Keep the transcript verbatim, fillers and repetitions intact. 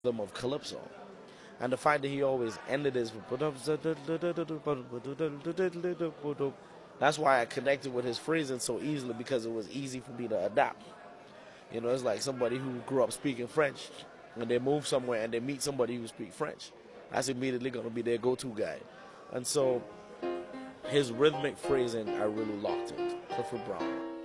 rhythm of calypso. And the fact that he always ended his that's why I connected with his phrasing so easily because it was easy for me to adapt. You know, it's like somebody who grew up speaking French and they move somewhere and they meet somebody who speaks French. That's immediately going to be their go-to guy. And so his rhythmic phrasing, I really locked it. Clifford Brown.